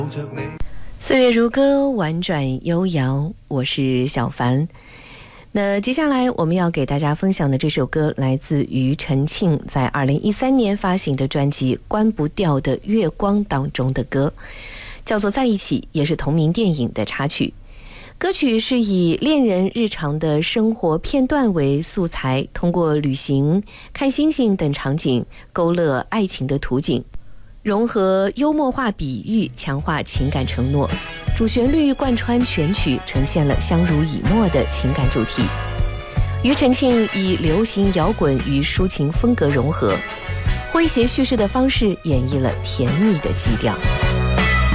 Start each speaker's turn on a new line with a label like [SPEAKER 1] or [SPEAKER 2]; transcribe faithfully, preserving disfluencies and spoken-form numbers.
[SPEAKER 1] 岁月如歌，婉转悠扬，我是小凡。那接下来我们要给大家分享的这首歌来自于陈庆在二零一三年发行的专辑《关不掉的月光》当中的歌，叫做《在一起》，也是同名电影的插曲。歌曲是以恋人日常的生活片段为素材，通过旅行、看星星等场景勾勒爱情的图景，融合幽默化比喻，强化情感承诺。主旋律贯穿全曲，呈现了相濡以沫的情感主题。庾澄庆以流行摇滚与抒情风格融合，诙谐叙事的方式演绎了甜蜜的基调。